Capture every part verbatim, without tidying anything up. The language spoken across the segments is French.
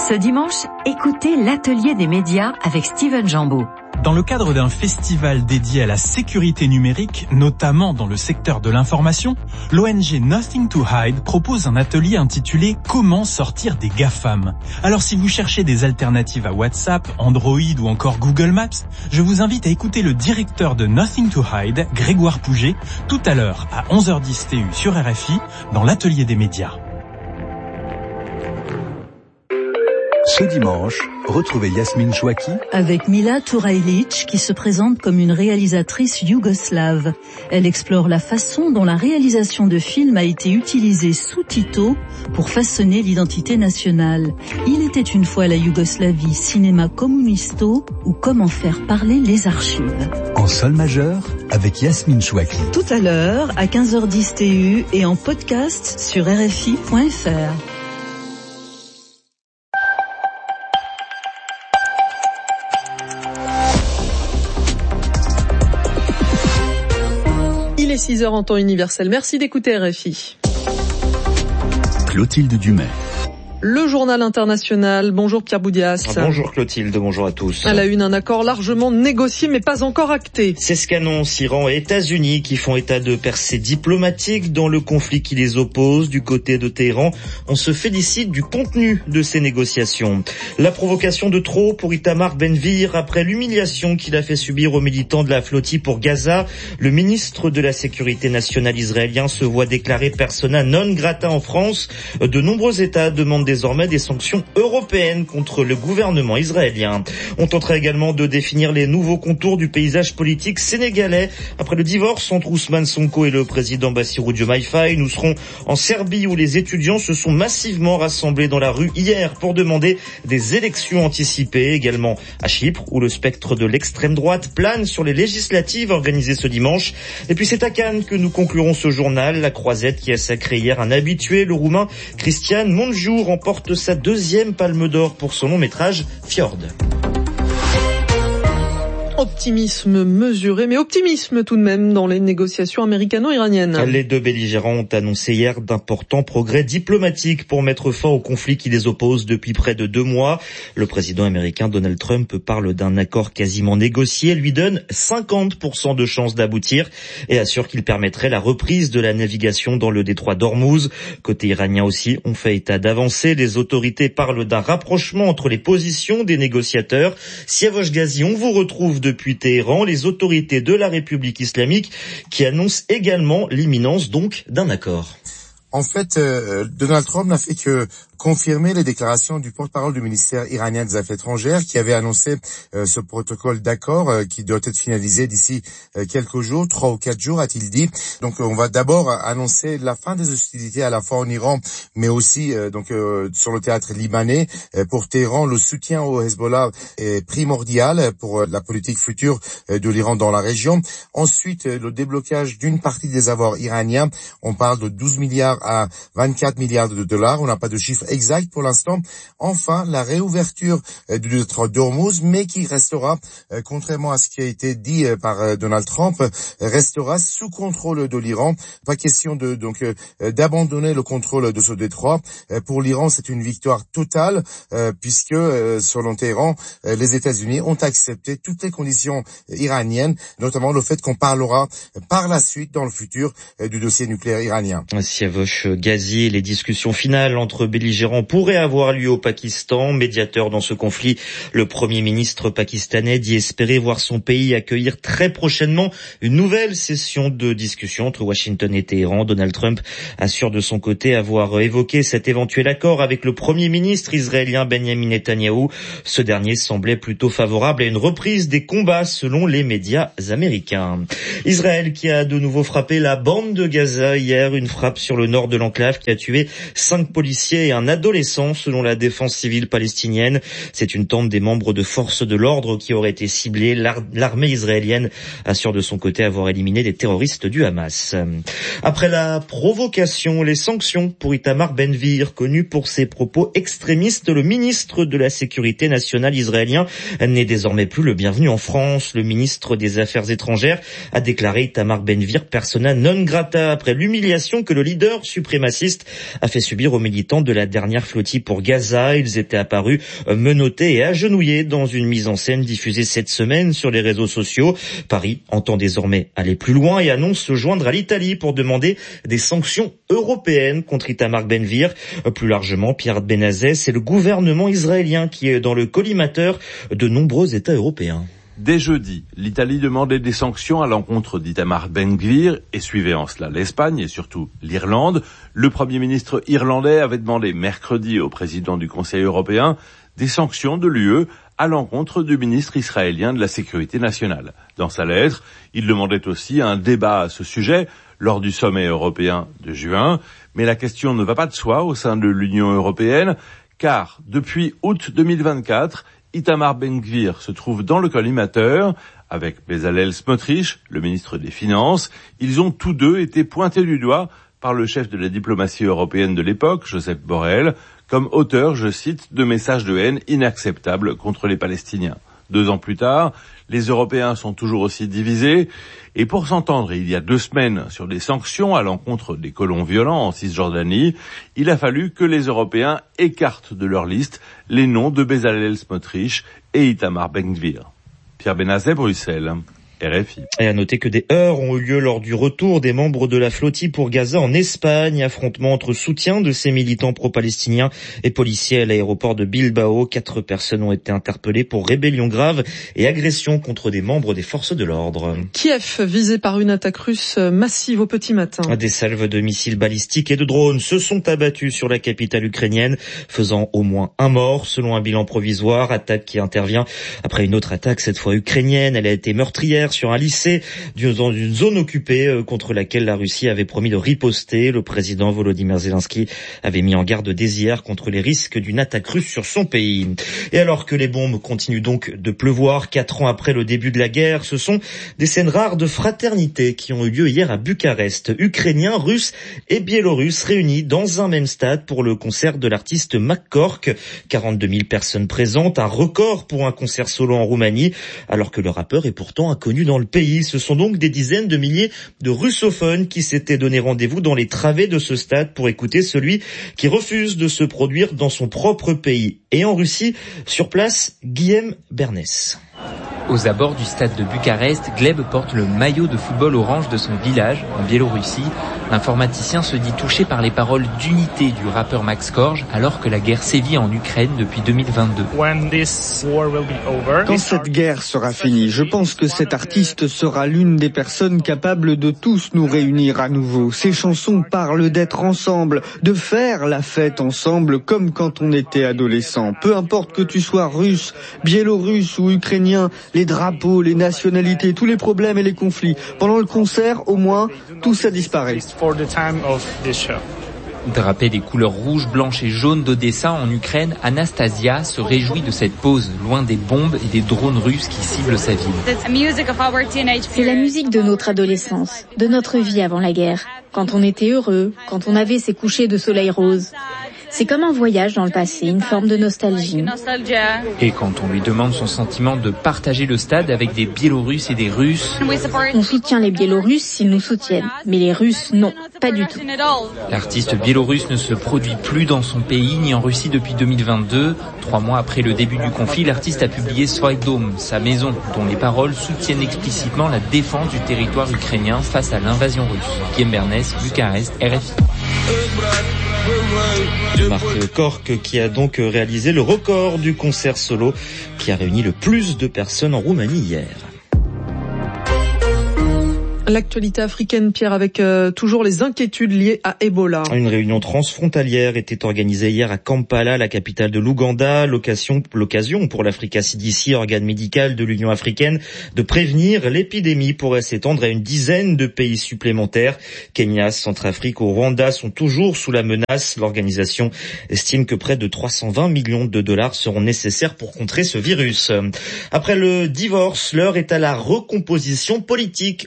Ce dimanche, écoutez l'atelier des médias avec Steven Jambeau. Dans le cadre d'un festival dédié à la sécurité numérique, notamment dans le secteur de l'information, l'O N G Nothing to Hide propose un atelier intitulé « Comment sortir des GAFAM ». Alors si vous cherchez des alternatives à WhatsApp, Android ou encore Google Maps, je vous invite à écouter le directeur de Nothing to Hide, Grégoire Pouget, tout à l'heure à onze heures dix T U sur R F I, dans l'atelier des médias. Ce dimanche, retrouvez Yasmine Chouaki avec Mila Turajlic qui se présente comme une réalisatrice yougoslave. Elle explore la façon dont la réalisation de films a été utilisée sous Tito pour façonner l'identité nationale. Il était une fois la Yougoslavie, cinéma communisto ou comment faire parler les archives. En sol majeur avec Yasmine Chouaki. Tout à l'heure à quinze heures dix T U et en podcast sur R F I point F R. six heures en temps universel. Merci d'écouter R F I. Clotilde Dumais. Le journal international. Bonjour Pierre Boudias. Ah, bonjour Clotilde, bonjour à tous. À la une, un accord largement négocié mais pas encore acté. C'est ce qu'annoncent Iran et États-Unis qui font état de percées diplomatiques dans le conflit qui les oppose. Du côté de Téhéran, on se félicite du contenu de ces négociations. La provocation de trop pour Itamar Ben-Gvir après l'humiliation qu'il a fait subir aux militants de la flottille pour Gaza. Le ministre de la Sécurité nationale israélien se voit déclarer persona non grata en France. De nombreux États demandent désormais des sanctions européennes contre le gouvernement israélien. On tentera également de définir les nouveaux contours du paysage politique sénégalais. Après le divorce entre Ousmane Sonko et le président Bassirou Diomaye Faye, nous serons en Serbie où les étudiants se sont massivement rassemblés dans la rue hier pour demander des élections anticipées. Également à Chypre où le spectre de l'extrême droite plane sur les législatives organisées ce dimanche. Et puis c'est à Cannes que nous conclurons ce journal. La croisette qui a sacré hier un habitué, le roumain Cristian Mungiu, remporte sa deuxième palme d'or pour son long métrage Fjord. Optimisme mesuré, mais optimisme tout de même dans les négociations américano-iraniennes. Les deux belligérants ont annoncé hier d'importants progrès diplomatiques pour mettre fin au conflit qui les oppose depuis près de deux mois. Le président américain Donald Trump parle d'un accord quasiment négocié, lui donne cinquante pour cent de chances d'aboutir et assure qu'il permettrait la reprise de la navigation dans le détroit d'Ormuz. Côté iranien aussi, on fait état d'avancées. Les autorités parlent d'un rapprochement entre les positions des négociateurs. Siavosh Ghazi, on vous retrouve depuis Téhéran, les autorités de la République islamique qui annoncent également l'imminence donc d'un accord. En fait, euh, Donald Trump n'a fait que confirmer les déclarations du porte-parole du ministère iranien des Affaires étrangères qui avait annoncé euh, ce protocole d'accord euh, qui doit être finalisé d'ici euh, quelques jours, trois ou quatre jours, a-t-il dit. Donc, on va d'abord annoncer la fin des hostilités à la fois en Iran, mais aussi euh, donc euh, sur le théâtre libanais. Euh, pour Téhéran, le soutien au Hezbollah est primordial pour euh, la politique future euh, de l'Iran dans la région. Ensuite, euh, le déblocage d'une partie des avoirs iraniens. On parle de douze milliards à vingt-quatre milliards de dollars. On n'a pas de chiffre exact pour l'instant. Enfin, la réouverture euh, du détroit d'Ormuz, mais qui restera, euh, contrairement à ce qui a été dit euh, par euh, Donald Trump, euh, restera sous contrôle de l'Iran. Pas question de donc euh, d'abandonner le contrôle de ce détroit. Euh, pour l'Iran, c'est une victoire totale, euh, puisque euh, selon Téhéran, euh, les États-Unis ont accepté toutes les conditions iraniennes, notamment le fait qu'on parlera par la suite, dans le futur, euh, du dossier nucléaire iranien. Siavosh Ghazi, les discussions finales entre belligérants pourraient avoir lieu au Pakistan. Médiateur dans ce conflit, le Premier ministre pakistanais dit espérer voir son pays accueillir très prochainement une nouvelle session de discussion entre Washington et Téhéran. Donald Trump assure de son côté avoir évoqué cet éventuel accord avec le Premier ministre israélien Benjamin Netanyahou. Ce dernier semblait plutôt favorable à une reprise des combats selon les médias américains. Israël qui a de nouveau frappé la bande de Gaza hier, une frappe sur le nord de l'enclave qui a tué cinq policiers et un adolescent selon la défense civile palestinienne. C'est une tente des membres de forces de l'ordre qui aurait été ciblée. L'ar- l'armée israélienne assure de son côté avoir éliminé des terroristes du Hamas. Après la provocation, les sanctions pour Itamar Ben-Gvir, connu pour ses propos extrémistes, le ministre de la Sécurité nationale israélien n'est désormais plus le bienvenu en France. Le ministre des Affaires étrangères a déclaré Itamar Ben-Gvir persona non grata après l'humiliation que le leader suprémaciste a fait subir aux militants de la dernière flottille pour Gaza. Ils étaient apparus menottés et agenouillés dans une mise en scène diffusée cette semaine sur les réseaux sociaux. Paris entend désormais aller plus loin et annonce se joindre à l'Italie pour demander des sanctions européennes contre Itamar Ben-Gvir. Plus largement, Pierre Benazet, c'est le gouvernement israélien qui est dans le collimateur de nombreux États européens. Dès jeudi, l'Italie demandait des sanctions à l'encontre d'Itamar Ben-Gvir et suivait en cela l'Espagne et surtout l'Irlande. Le Premier ministre irlandais avait demandé mercredi au président du Conseil européen des sanctions de l'U E à l'encontre du ministre israélien de la Sécurité nationale. Dans sa lettre, il demandait aussi un débat à ce sujet lors du sommet européen de juin. Mais la question ne va pas de soi au sein de l'Union européenne, car depuis août deux mille vingt-quatre, Itamar Ben-Gvir se trouve dans le collimateur avec Bezalel Smotrich, le ministre des Finances. Ils ont tous deux été pointés du doigt par le chef de la diplomatie européenne de l'époque, Josep Borrell, comme auteur, je cite, de messages de haine inacceptables contre les Palestiniens. Deux ans plus tard, les Européens sont toujours aussi divisés. Et pour s'entendre il y a deux semaines sur des sanctions à l'encontre des colons violents en Cisjordanie, il a fallu que les Européens écartent de leur liste les noms de Bezalel Smotrich et Itamar Ben-Gvir. Pierre Benazet, Bruxelles. R F I. Et à noter que des heurts ont eu lieu lors du retour des membres de la flottille pour Gaza en Espagne. Affrontement entre soutien de ces militants pro-palestiniens et policiers à l'aéroport de Bilbao. Quatre personnes ont été interpellées pour rébellion grave et agression contre des membres des forces de l'ordre. Kiev, visé par une attaque russe massive au petit matin. Des salves de missiles balistiques et de drones se sont abattus sur la capitale ukrainienne, faisant au moins un mort, selon un bilan provisoire. Attaque qui intervient après une autre attaque, cette fois ukrainienne. Elle a été meurtrière sur un lycée dans une zone occupée contre laquelle la Russie avait promis de riposter. Le président Volodymyr Zelensky avait mis en garde dès hier contre les risques d'une attaque russe sur son pays. Et alors que les bombes continuent donc de pleuvoir, quatre ans après le début de la guerre, ce sont des scènes rares de fraternité qui ont eu lieu hier à Bucarest. Ukrainiens, Russes et Biélorusses réunis dans un même stade pour le concert de l'artiste McCork. quarante-deux mille personnes présentes, un record pour un concert solo en Roumanie, alors que le rappeur est pourtant inconnu dans le pays. Ce sont donc des dizaines de milliers de russophones qui s'étaient donné rendez-vous dans les travées de ce stade pour écouter celui qui refuse de se produire dans son propre pays. Et en Russie, sur place, Guillaume Bernès. Aux abords du stade de Bucarest, Gleb porte le maillot de football orange de son village, en Biélorussie. L'informaticien se dit touché par les paroles d'unité du rappeur Max Korge, alors que la guerre sévit en Ukraine depuis deux mille vingt-deux. Quand cette guerre sera finie, je pense que cet artiste sera l'une des personnes capables de tous nous réunir à nouveau. Ces chansons parlent d'être ensemble, de faire la fête ensemble, comme quand on était adolescent. Peu importe que tu sois russe, biélorusse ou ukrainien, les drapeaux, les nationalités, tous les problèmes et les conflits. Pendant le concert, au moins, tout ça disparaît. Drapée des couleurs rouges, blanches et jaunes d'Odessa en Ukraine, Anastasia se réjouit de cette pause, loin des bombes et des drones russes qui ciblent sa ville. C'est la musique de notre adolescence, de notre vie avant la guerre. Quand on était heureux, quand on avait ces couchers de soleil rose. C'est comme un voyage dans le passé, une forme de nostalgie. Et quand on lui demande son sentiment de partager le stade avec des Biélorusses et des Russes, on soutient les Biélorusses s'ils nous soutiennent, mais les Russes, non, pas du tout. L'artiste biélorusse ne se produit plus dans son pays ni en Russie depuis deux mille vingt-deux. Trois mois après le début du conflit, l'artiste a publié Svой dom, sa maison, dont les paroles soutiennent explicitement la défense du territoire ukrainien face à l'invasion russe. Guillaume Bernès, Bucarest, R F I. Marc Kork qui a donc réalisé le record du concert solo qui a réuni le plus de personnes en Roumanie hier. L'actualité africaine, Pierre, avec euh, toujours les inquiétudes liées à Ebola. Une réunion transfrontalière était organisée hier à Kampala, la capitale de l'Ouganda. L'occasion, l'occasion pour l'Africa C D C, organe médical de l'Union africaine, de prévenir l'épidémie pourrait s'étendre à une dizaine de pays supplémentaires. Kenya, Centrafrique ou Rwanda sont toujours sous la menace. L'organisation estime que près de trois cent vingt millions de dollars seront nécessaires pour contrer ce virus. Après le divorce, l'heure est à la recomposition politique au Sénégal.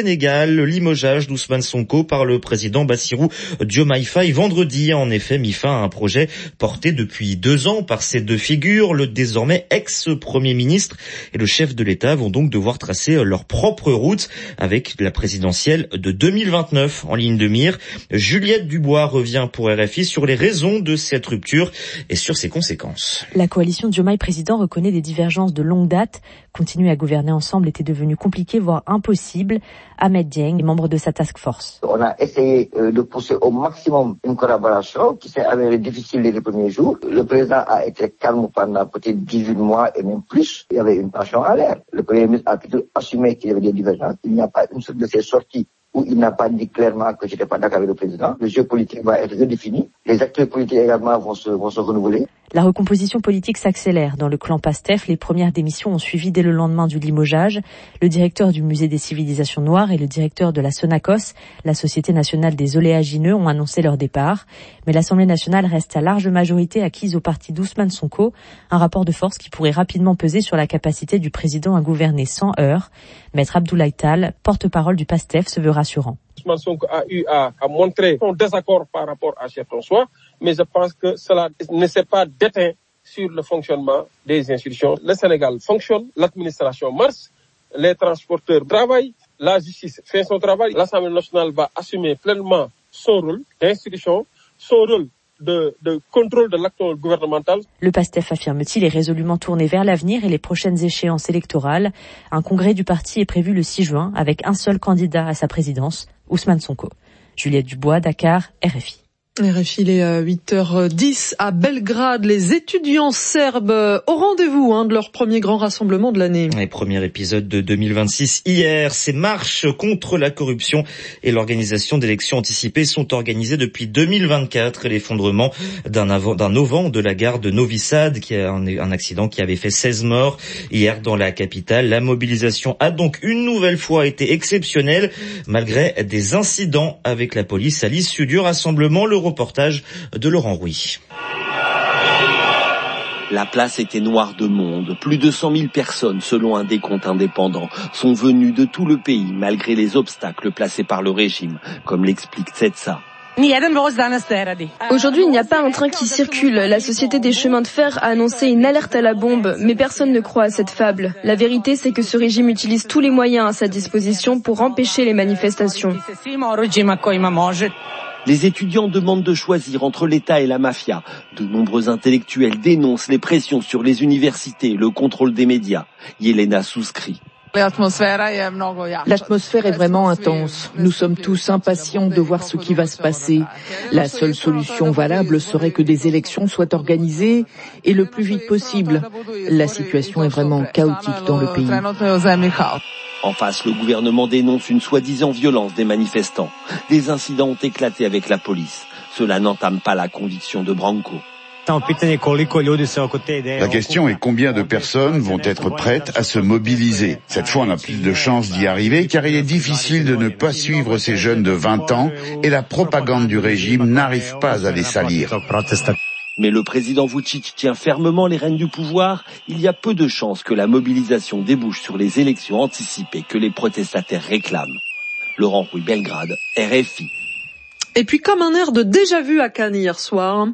Sénégal, le limogeage d'Ousmane Sonko par le président Bassirou Diomaye Faye vendredi a en effet mis fin à un projet porté depuis deux ans par ces deux figures. Le désormais ex-premier ministre et le chef de l'État vont donc devoir tracer leur propre route avec la présidentielle de deux mille vingt-neuf en ligne de mire. Juliette Dubois revient pour R F I sur les raisons de cette rupture et sur ses conséquences. La coalition Diomaye président reconnaît des divergences de longue date. Continuer à gouverner ensemble était devenu compliqué, voire impossible. Ahmed Dieng est membre de sa task force. On a essayé de pousser au maximum une collaboration qui s'est avérée difficile les premiers jours. Le président a été calme pendant peut-être dix-huit mois et même plus. Il y avait une tension à l'air. Le premier ministre a plutôt assumé qu'il y avait des divergences. Il n'y a pas une seule de ces sorties où il n'a pas dit clairement que j'étais pas d'accord avec le président. Le jeu politique va être redéfini. Les acteurs politiques également vont se, vont se renouveler. La recomposition politique s'accélère. Dans le clan Pastef, les premières démissions ont suivi dès le lendemain du limogeage. Le directeur du Musée des civilisations noires et le directeur de la Sonacos, la Société nationale des oléagineux, ont annoncé leur départ. Mais l'Assemblée nationale reste à large majorité acquise au parti d'Ousmane Sonko, un rapport de force qui pourrait rapidement peser sur la capacité du président à gouverner sans heurts. Maître Abdoulaye Tall, porte-parole du Pastef, se veut rassurant. Ousmane Sonko a eu à, à montrer son désaccord par rapport à Cheikh-François, mais je pense que cela ne s'est pas déteint sur le fonctionnement des institutions. Le Sénégal fonctionne, l'administration marche, les transporteurs travaillent, la justice fait son travail, l'Assemblée nationale va assumer pleinement son rôle d'institution, son rôle de, de contrôle de l'acte gouvernemental. Le PASTEF, affirme-t-il, est résolument tourné vers l'avenir et les prochaines échéances électorales. Un congrès du parti est prévu le six juin avec un seul candidat à sa présidence, Ousmane Sonko. Juliette Dubois, Dakar, R F I. R F I, il est à huit heures dix à Belgrade. Les étudiants serbes au rendez-vous hein, de leur premier grand rassemblement de l'année. Les premiers épisodes de deux mille vingt-six hier. Ces marches contre la corruption et l'organisation d'élections anticipées sont organisées depuis deux mille vingt-quatre. L'effondrement d'un, av- d'un auvent de la gare de Novi Sad, qui a un, un accident qui avait fait seize morts hier dans la capitale. La mobilisation a donc une nouvelle fois été exceptionnelle malgré des incidents avec la police à l'issue du rassemblement. Le reportage de Laurent Rouy. La place était noire de monde. Plus de cent mille personnes, selon un décompte indépendant, sont venues de tout le pays, malgré les obstacles placés par le régime, comme l'explique Tsetsa. Aujourd'hui, il n'y a pas un train qui circule. La Société des chemins de fer a annoncé une alerte à la bombe, mais personne ne croit à cette fable. La vérité, c'est que ce régime utilise tous les moyens à sa disposition pour empêcher les manifestations. Les étudiants demandent de choisir entre l'État et la mafia. De nombreux intellectuels dénoncent les pressions sur les universités, le contrôle des médias. Yelena souscrit. L'atmosphère est vraiment intense. Nous sommes tous impatients de voir ce qui va se passer. La seule solution valable serait que des élections soient organisées et le plus vite possible. La situation est vraiment chaotique dans le pays. En face, le gouvernement dénonce une soi-disant violence des manifestants. Des incidents ont éclaté avec la police. Cela n'entame pas la conviction de Branco. La question est combien de personnes vont être prêtes à se mobiliser. Cette fois, on a plus de chances d'y arriver car il est difficile de ne pas suivre ces jeunes de vingt ans et la propagande du régime n'arrive pas à les salir. Mais le président Vučić tient fermement les rênes du pouvoir. Il y a peu de chances que la mobilisation débouche sur les élections anticipées que les protestataires réclament. Laurent Rouy, Belgrade, R F I. Et puis comme un air de déjà-vu à Cannes hier soir.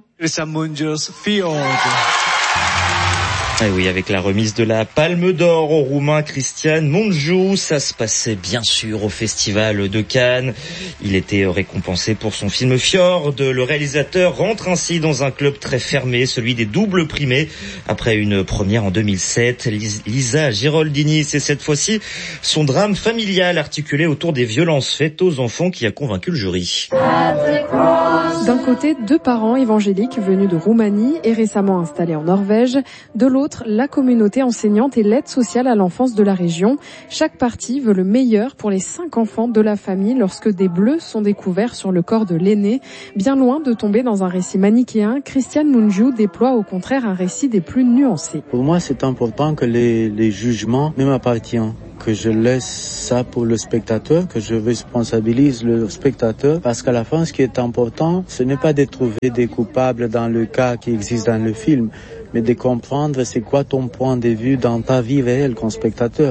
Et oui, avec la remise de la Palme d'Or au Roumain Cristian Mungiu, ça se passait bien sûr au Festival de Cannes. Il était récompensé pour son film Fjord. Le réalisateur rentre ainsi dans un club très fermé, celui des doubles primés, après une première en deux mille sept. Lisa Giraldini, c'est cette fois-ci son drame familial articulé autour des violences faites aux enfants qui a convaincu le jury. D'un côté, deux parents évangéliques venus de Roumanie et récemment installés en Norvège. De l'autre, la communauté enseignante et l'aide sociale à l'enfance de la région. Chaque partie veut le meilleur pour les cinq enfants de la famille lorsque des bleus sont découverts sur le corps de l'aîné. Bien loin de tomber dans un récit manichéen, Cristian Mungiu déploie au contraire un récit des plus nuancés. Pour moi, c'est important que les, les jugements ne m'appartiennent, que je laisse ça pour le spectateur, que je responsabilise le spectateur, parce qu'à la fin, ce qui est important, ce n'est pas de trouver des coupables dans le cas qui existe dans le film, mais de comprendre c'est quoi ton point de vue dans ta vie réelle comme spectateur.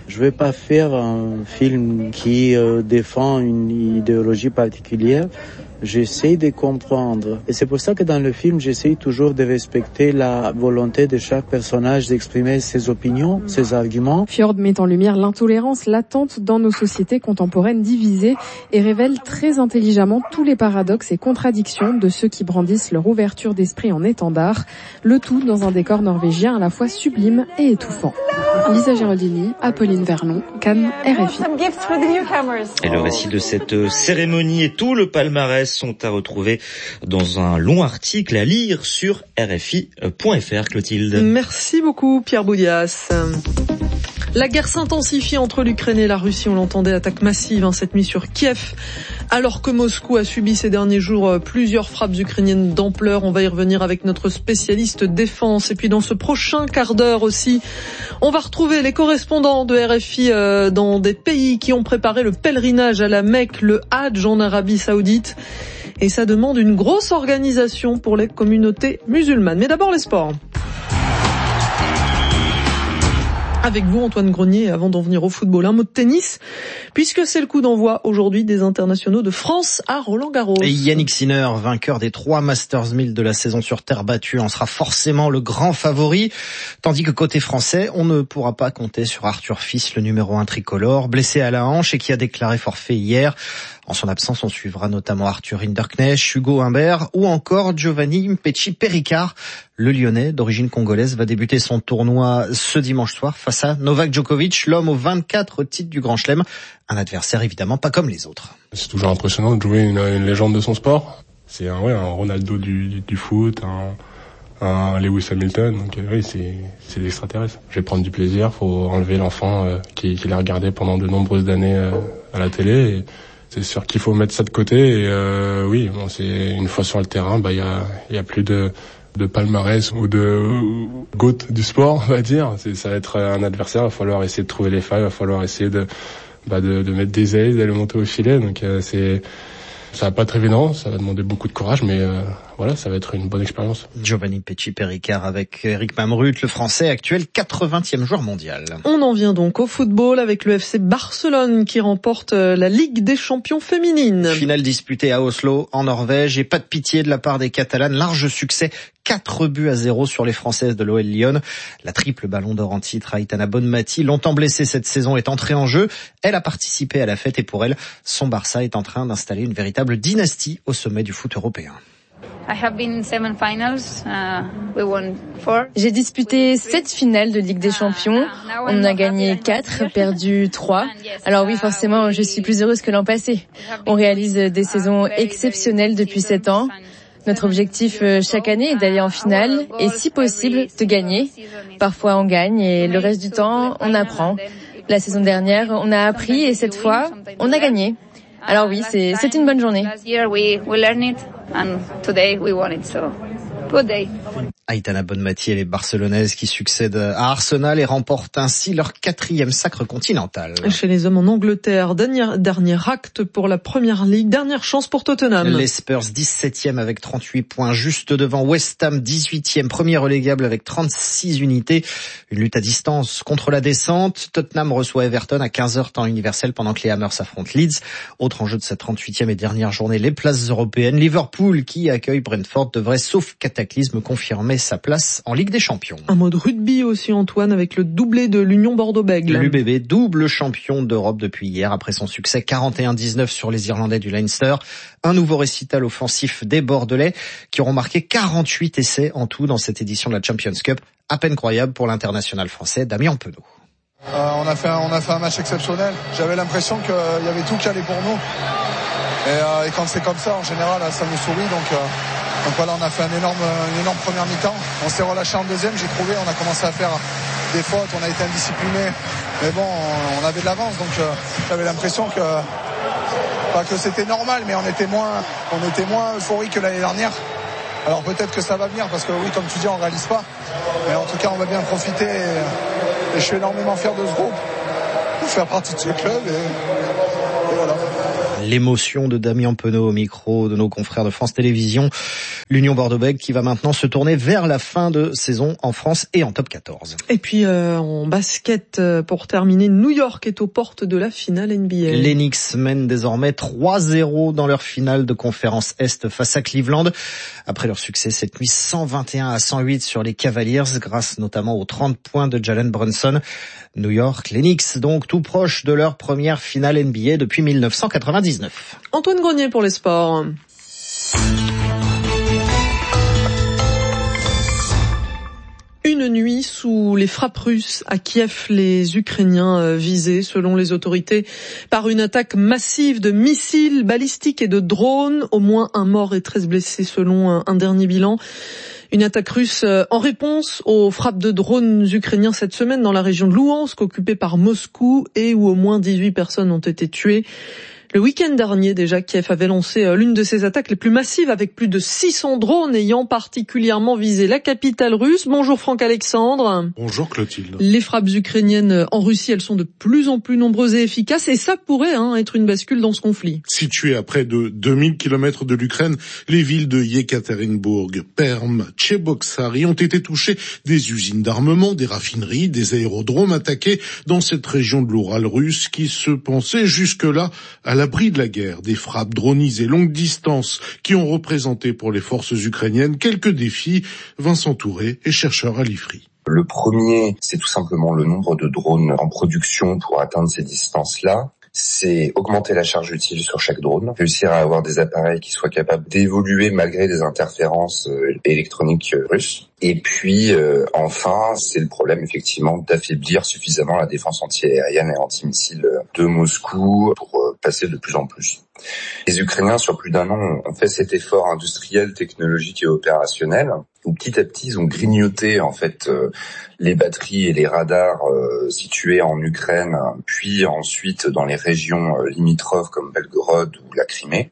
Je vais pas faire un film qui euh, défend une idéologie particulière. J'essaie de comprendre. Et c'est pour ça que dans le film, j'essaie toujours de respecter la volonté de chaque personnage d'exprimer ses opinions, ses arguments. Fjord met en lumière l'intolérance latente dans nos sociétés contemporaines divisées et révèle très intelligemment tous les paradoxes et contradictions de ceux qui brandissent leur ouverture d'esprit en étendard. Le tout dans un décor norvégien à la fois sublime et étouffant. Lisa Giraldini, Apolline Vernon, Cannes, R F I. Et le récit de cette cérémonie et tout le palmarès sont à retrouver dans un long article à lire sur R F I point F R. Clotilde. Merci beaucoup Pierre Boudias. La guerre s'intensifie entre l'Ukraine et la Russie. On l'entendait, attaque massive hein, cette nuit sur Kiev. Alors que Moscou a subi ces derniers jours plusieurs frappes ukrainiennes d'ampleur. On va y revenir avec notre spécialiste défense. Et puis dans ce prochain quart d'heure aussi, on va retrouver les correspondants de R F I euh, dans des pays qui ont préparé le pèlerinage à la Mecque, le Hadj en Arabie Saoudite. Et ça demande une grosse organisation pour les communautés musulmanes. Mais d'abord les sports. Avec vous, Antoine Grenier, avant d'en venir au football, un mot de tennis, puisque c'est le coup d'envoi aujourd'hui des internationaux de France à Roland-Garros. Et Yannick Sinner, vainqueur des trois Masters mille de la saison sur terre battue, en sera forcément le grand favori, tandis que côté français, on ne pourra pas compter sur Arthur Fils, le numéro un tricolore, blessé à la hanche et qui a déclaré forfait hier. En son absence, on suivra notamment Arthur Hinderknecht, Hugo Humbert ou encore Giovanni Mpetshi-Perricard. Le Lyonnais, d'origine congolaise, va débuter son tournoi ce dimanche soir face à Novak Djokovic, l'homme aux vingt-quatre titres du Grand Chelem. Un adversaire évidemment pas comme les autres. C'est toujours impressionnant de jouer une, une légende de son sport. C'est un, ouais, un Ronaldo du, du, du foot, un, un Lewis Hamilton. Donc oui, c'est, c'est l'extraterrestre. Je vais prendre du plaisir, faut enlever l'enfant euh, qui, qui l'a regardé pendant de nombreuses années euh, à la télé. Et c'est sûr qu'il faut mettre ça de côté. Et euh, oui, bon, c'est une fois sur le terrain, bah il y a, y a plus de de palmarès ou de GOAT du sport, on va dire. C'est, ça va être un adversaire, il va falloir essayer de trouver les failles, il va falloir essayer de, bah de, de mettre des ailes, d'aller monter au filet. Donc euh, c'est, ça va pas être évident, ça va demander beaucoup de courage, mais euh, voilà, ça va être une bonne expérience. Giovanni Mpetshi-Perricard avec Eric Mamrut, le Français actuel quatre-vingtième joueur mondial. On en vient donc au football avec le F C Barcelone qui remporte la Ligue des champions féminines. Finale disputée à Oslo, en Norvège, et pas de pitié de la part des Catalanes. Large succès, quatre buts à zéro sur les Françaises de l'O L Lyon. La triple ballon d'or en titre, Aitana Bonmati, longtemps blessée cette saison, est entrée en jeu. Elle a participé à la fête et pour elle, son Barça est en train d'installer une véritable dynastie au sommet du foot européen. J'ai disputé sept finales de Ligue des Champions. On en a gagné quatre, perdu trois. Alors oui, forcément, je suis plus heureuse que l'an passé. On réalise des saisons exceptionnelles depuis sept ans. Notre objectif chaque année est d'aller en finale et si possible de gagner. Parfois on gagne et le reste du temps on apprend. La saison dernière on a appris et cette fois on a gagné. Alors oui, c'est, c'est une bonne journée. Aitana Bonmati et les Barcelonaises qui succèdent à Arsenal et remportent ainsi leur quatrième sacre continental. Chez les hommes en Angleterre, dernier, dernier acte pour la Première Ligue, dernière chance pour Tottenham. Les Spurs dix-septième avec trente-huit points, juste devant West Ham dix-huitième, premier relégable avec trente-six unités. Une lutte à distance contre la descente. Tottenham reçoit Everton à quinze heures temps universel pendant que les Hammers affrontent Leeds. Autre enjeu de cette trente-huitième et dernière journée, les places européennes. Liverpool qui accueille Brentford devrait, sauf cataclysme, confirmer sa place en Ligue des Champions. Un mot de rugby aussi, Antoine, avec le doublé de l'Union Bordeaux-Bègles. L'U B B, double champion d'Europe depuis hier, après son succès quarante et un dix-neuf sur les Irlandais du Leinster. Un nouveau récital offensif des Bordelais qui auront marqué quarante-huit essais en tout dans cette édition de la Champions Cup. À peine croyable pour l'international français Damien Penaud. Euh, on a fait un, on a fait un match exceptionnel. J'avais l'impression qu'il y avait tout qui allait pour nous. Et, euh, et quand c'est comme ça, en général, ça nous sourit. Donc, euh, donc voilà, on a fait un énorme, une énorme première mi-temps. On s'est relâché en deuxième, j'ai trouvé. On a commencé à faire des fautes, on a été indisciplinés. Mais bon, on, on avait de l'avance. Donc euh, j'avais l'impression que, pas que c'était normal, mais on était moins, on était moins euphorique que l'année dernière. Alors peut-être que ça va venir, parce que oui, comme tu dis, on ne réalise pas. Mais en tout cas, on va bien profiter. Et, et je suis énormément fier de ce groupe, de faire partie de ce club. Et, et voilà. L'émotion de Damien Penaud au micro de nos confrères de France Télévisions. L'Union Bordeaux-Bègles qui va maintenant se tourner vers la fin de saison en France et en top quatorze. Et puis euh, en basket, pour terminer, New York est aux portes de la finale N B A. Les Knicks mènent désormais trois zéro dans leur finale de conférence Est face à Cleveland. Après leur succès cette nuit cent vingt et un à cent huit sur les Cavaliers, grâce notamment aux trente points de Jalen Brunson. New York, les Knicks donc tout proches de leur première finale N B A depuis dix-neuf cent quatre-vingt-dix-neuf. Antoine Grenier pour les sports. Une nuit sous les frappes russes à Kiev, les Ukrainiens visés, selon les autorités, par une attaque massive de missiles balistiques et de drones. Au moins un mort et treize blessés selon un dernier bilan. Une attaque russe en réponse aux frappes de drones ukrainiens cette semaine dans la région de Louhansk, occupée par Moscou, et où au moins dix-huit personnes ont été tuées. Le week-end dernier, déjà, Kiev avait lancé l'une de ses attaques les plus massives avec plus de six cents drones ayant particulièrement visé la capitale russe. Bonjour Franck Alexandre. Bonjour Clotilde. Les frappes ukrainiennes en Russie, elles sont de plus en plus nombreuses et efficaces et ça pourrait hein, être une bascule dans ce conflit. Situées à près de deux mille kilomètres de l'Ukraine, les villes de Yekaterinbourg, Perm, Tcheboksary ont été touchées. Des usines d'armement, des raffineries, des aérodromes attaqués dans cette région de l'Oural russe qui se pensait jusque-là à l'abri de la guerre, des frappes dronisées longue distance qui ont représenté pour les forces ukrainiennes quelques défis. Vincent Touré est chercheur à l'I F R I. Le premier, c'est tout simplement le nombre de drones en production pour atteindre ces distances-là. C'est augmenter la charge utile sur chaque drone, réussir à avoir des appareils qui soient capables d'évoluer malgré des interférences électroniques russes. Et puis, euh, enfin, c'est le problème, effectivement, d'affaiblir suffisamment la défense antiaérienne et antimissile de Moscou pour euh, passer de plus en plus. Les Ukrainiens, sur plus d'un an, ont fait cet effort industriel, technologique et opérationnel, où petit à petit, ils ont grignoté, en fait, euh, les batteries et les radars euh, situés en Ukraine, puis ensuite dans les régions euh, limitrophes comme Belgorod ou la Crimée,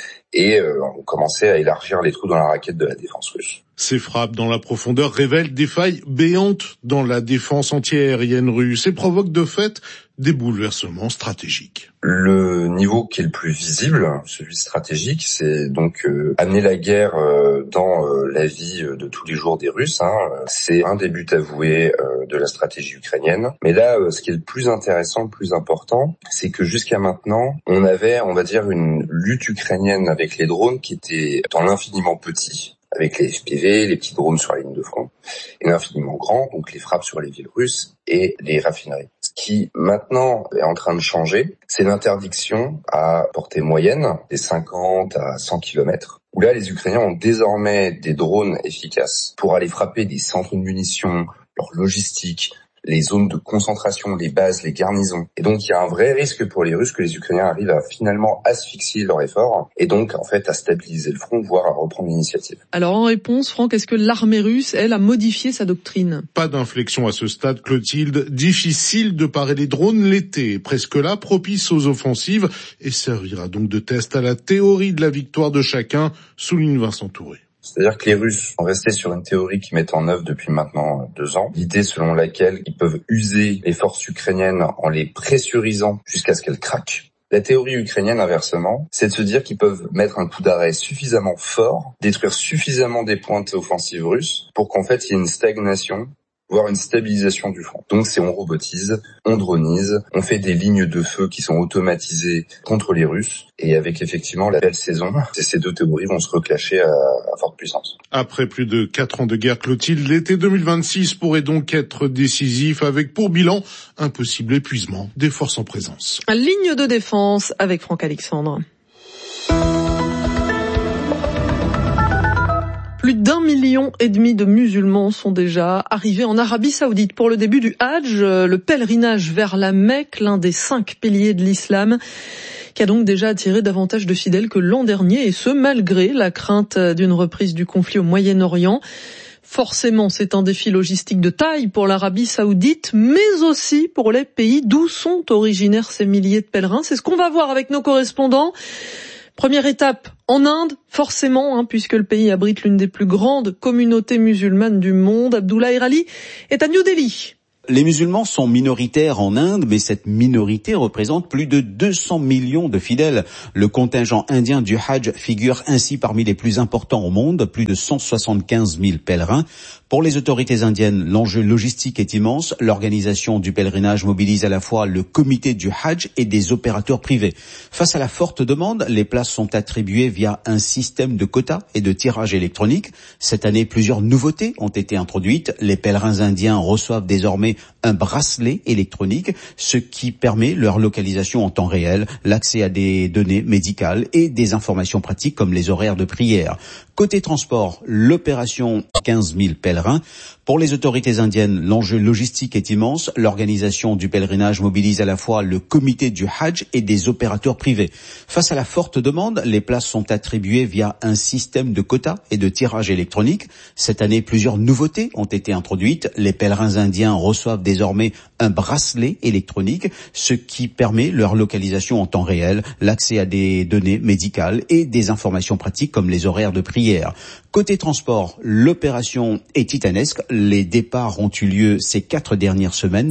et euh, ont commencé à élargir les trous dans la raquette de la défense russe. Ces frappes dans la profondeur révèlent des failles béantes dans la défense antiaérienne russe et provoquent de fait des bouleversements stratégiques. Le niveau qui est le plus visible, celui stratégique, c'est donc euh, amener la guerre euh, dans euh, la vie de tous les jours des Russes. Hein. C'est un des buts avoués euh, de la stratégie ukrainienne. Mais là, euh, ce qui est le plus intéressant, le plus important, c'est que jusqu'à maintenant, on avait, on va dire, une lutte ukrainienne avec les drones qui était dans l'infiniment petit, avec les F P V, les petits drones sur la ligne de front, et l'infiniment grand, donc les frappes sur les villes russes et les raffineries. Ce qui maintenant est en train de changer, c'est l'interdiction à portée moyenne, des cinquante à cent kilomètres, où là les Ukrainiens ont désormais des drones efficaces pour aller frapper des centres de munitions, leur logistique, les zones de concentration, les bases, les garnisons. Et donc, il y a un vrai risque pour les Russes que les Ukrainiens arrivent à finalement asphyxier leur effort et donc, en fait, à stabiliser le front, voire à reprendre l'initiative. Alors, en réponse, Franck, est-ce que l'armée russe, elle, a modifié sa doctrine? Pas d'inflexion à ce stade, Clotilde. Difficile de parer les drones l'été, presque là, propice aux offensives, et servira donc de test à la théorie de la victoire de chacun, souligne Vincent Touré. C'est-à-dire que les Russes sont restés sur une théorie qu'ils mettent en œuvre depuis maintenant deux ans. L'idée selon laquelle ils peuvent user les forces ukrainiennes en les pressurisant jusqu'à ce qu'elles craquent. La théorie ukrainienne, inversement, c'est de se dire qu'ils peuvent mettre un coup d'arrêt suffisamment fort, détruire suffisamment des pointes offensives russes pour qu'en fait il y ait une stagnation, voire une stabilisation du front. Donc c'est on robotise, on dronise, on fait des lignes de feu qui sont automatisées contre les Russes, et avec effectivement la belle saison, ces deux théories vont se reclasher à, à forte puissance. Après plus de quatre ans de guerre, Clotilde, l'été deux mille vingt-six pourrait donc être décisif, avec pour bilan un possible épuisement des forces en présence. Ligne de défense avec Franck Alexandre. Plus d'un million et demi de musulmans sont déjà arrivés en Arabie Saoudite pour le début du Hajj, le pèlerinage vers la Mecque, l'un des cinq piliers de l'islam, qui a donc déjà attiré davantage de fidèles que l'an dernier, et ce malgré la crainte d'une reprise du conflit au Moyen-Orient. Forcément, c'est un défi logistique de taille pour l'Arabie Saoudite, mais aussi pour les pays d'où sont originaires ces milliers de pèlerins. C'est ce qu'on va voir avec nos correspondants. Première étape en Inde, forcément, hein, puisque le pays abrite l'une des plus grandes communautés musulmanes du monde. Abdoulaye Rali est à New Delhi. Les musulmans sont minoritaires en Inde, mais cette minorité représente plus de deux cents millions de fidèles. Le contingent indien du Hajj figure ainsi parmi les plus importants au monde, plus de cent soixante-quinze mille pèlerins. Pour les autorités indiennes, l'enjeu logistique est immense. L'organisation du pèlerinage mobilise à la fois le comité du Hajj et des opérateurs privés. Face à la forte demande, les places sont attribuées via un système de quotas et de tirage électronique. Cette année, plusieurs nouveautés ont été introduites. Les pèlerins indiens reçoivent désormais un bracelet électronique, ce qui permet leur localisation en temps réel, l'accès à des données médicales et des informations pratiques comme les horaires de prière. Côté transport, l'opération quinze mille pèlerins. Pour les autorités indiennes, l'enjeu logistique est immense. L'organisation du pèlerinage mobilise à la fois le comité du Hajj et des opérateurs privés. Face à la forte demande, les places sont attribuées via un système de quotas et de tirage électronique. Cette année, plusieurs nouveautés ont été introduites. Les pèlerins indiens reçoivent désormais un bracelet électronique, ce qui permet leur localisation en temps réel, l'accès à des données médicales et des informations pratiques comme les horaires de prière. Côté transport, l'opération est titanesque. Les départs ont eu lieu ces quatre dernières semaines.